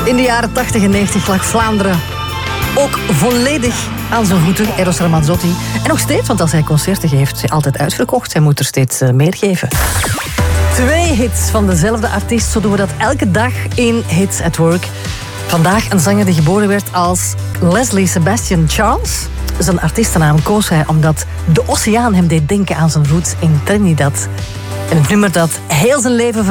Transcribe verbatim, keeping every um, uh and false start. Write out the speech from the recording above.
In de jaren tachtig en negentig lag Vlaanderen ook volledig aan zijn voeten, Eros Ramazzotti. En nog steeds, want als hij concerten geeft, is hij altijd uitverkocht. Hij moet er steeds uh, meer geven. Twee hits van dezelfde artiest, zo doen we dat elke dag in Hits at Work. Vandaag een zanger die geboren werd als Leslie Sebastian Charles. Zijn artiestennaam koos hij omdat de oceaan hem deed denken aan zijn roots in Trinidad. En het nummer dat heel zijn leven